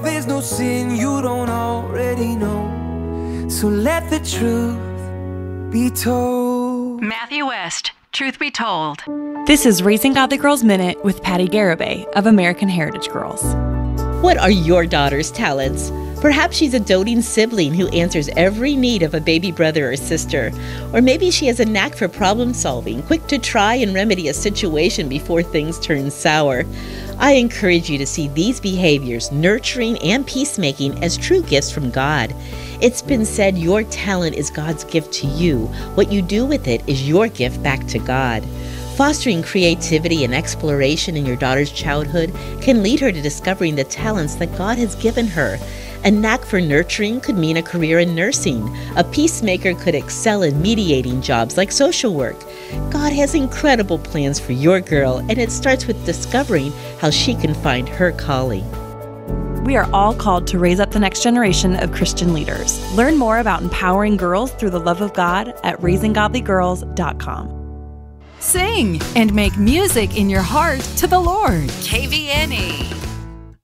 there's no sin you don't already know. So let the truth be told. Matthew West, Truth Be Told. This is Raising Godly Girls Minute with Patty Garibay of American Heritage Girls. What are your daughter's talents? Perhaps she's a doting sibling who answers every need of a baby brother or sister. Or maybe she has a knack for problem solving, quick to try and remedy a situation before things turn sour. I encourage you to see these behaviors, nurturing and peacemaking, as true gifts from God. It's been said your talent is God's gift to you. What you do with it is your gift back to God. Fostering creativity and exploration in your daughter's childhood can lead her to discovering the talents that God has given her. A knack for nurturing could mean a career in nursing. A peacemaker could excel in mediating jobs like social work. God has incredible plans for your girl, and it starts with discovering how she can find her calling. We are all called to raise up the next generation of Christian leaders. Learn more about empowering girls through the love of God at raisinggodlygirls.com. Sing and make music in your heart to the Lord. KVNE.